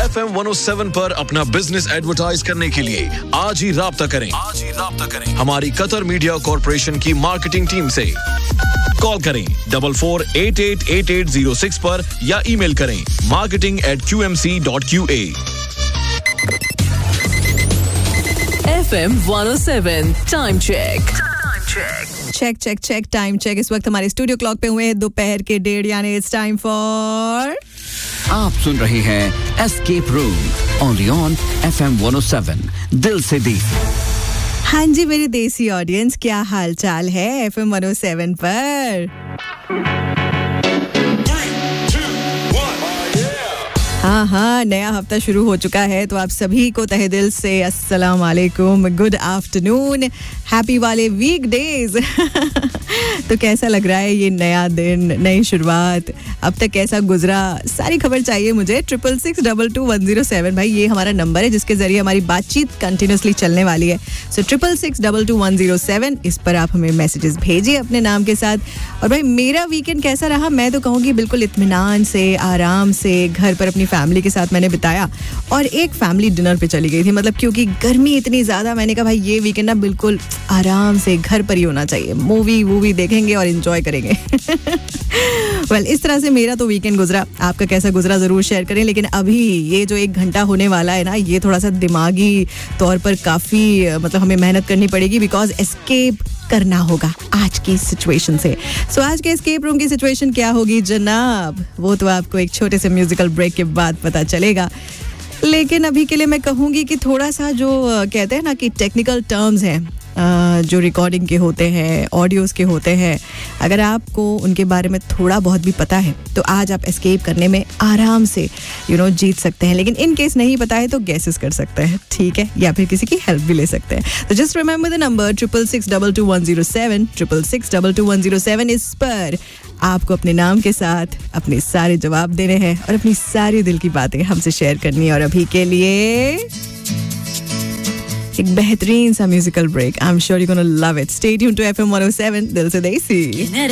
FM 107 पर अपना business advertise करने के लिए आज ही राब्ता करें हमारी कतर मीडिया कॉर्पोरेशन की मार्केटिंग टीम से। कॉल करें 44888806 पर या ईमेल करें marketing@qmc.qa। FM 107 time check. Check time check. इस वक्त हमारे स्टूडियो क्लॉक पे हुए हैं दोपहर के 1:30 यानी इट्स टाइम फॉर। आप सुन रहे हैं escape room only on FM 107 दिल से देसी। हाँ जी मेरी देसी ऑडियंस, क्या हाल चाल है FM 107 पर? हाँ, नया हफ्ता शुरू हो चुका है तो आप सभी को तहे दिल से अस्सलाम वालेकुम, गुड आफ्टरनून, हैप्पी वाले वीक डेज। तो कैसा लग रहा है ये नया दिन, नई शुरुआत, अब तक कैसा गुजरा, सारी खबर चाहिए मुझे। 66622107 भाई ये हमारा नंबर है जिसके जरिए हमारी बातचीत कंटिन्यूसली चलने वाली है। सो 66622107 इस पर आप हमें मैसेजेस भेजिए अपने नाम के साथ। और भाई मेरा वीकेंड कैसा रहा? मैं तो कहूँगी बिल्कुल इत्मीनान से, आराम से, घर पर अपनी फैमिली के साथ मैंने बिताया और एक फैमिली डिनर पे चली गई थी। मतलब क्योंकि गर्मी इतनी ज्यादा, मैंने कहा भाई ये वीकेंड ना बिल्कुल आराम से घर पर ही होना चाहिए, मूवी देखेंगे और एंजॉय करेंगे। वेल, इस तरह से मेरा तो वीकेंड गुजरा। आपका कैसा गुजरा जरूर शेयर करें। लेकिन अभी ये जो 1 घंटा होने वाला है ना, ये थोड़ा सा दिमागी तौर पर काफी मतलब हमें मेहनत करनी पड़ेगी बिकॉज एस्केप करना होगा आज की सिचुएशन से। सो आज के एस्केप रूम की सिचुएशन क्या होगी जनाब, वो तो आपको एक छोटे से म्यूजिकल ब्रेक के बाद पता चलेगा। लेकिन अभी के लिए मैं कहूँगी कि थोड़ा सा जो कहते हैं ना कि टेक्निकल टर्म्स हैं जो रिकॉर्डिंग के होते हैं, ऑडियोज़ के होते हैं, अगर आपको उनके बारे में थोड़ा बहुत भी पता है तो आज आप एस्केप करने में आराम से जीत सकते हैं। लेकिन इन केस नहीं पता है तो गेसेस कर सकते हैं, ठीक है, या फिर किसी की हेल्प भी ले सकते हैं। तो जस्ट रिमेंबर द नंबर 66622107 66622107। इस पर आपको अपने नाम के साथ अपने सारे जवाब देने हैं और अपनी सारी दिल की बातें हमसे शेयर करनी है। और अभी के लिए एक बेहतरीन सा musical break. I am sure you gonna love it. Stay tuned to FM 107 दिल से देसी।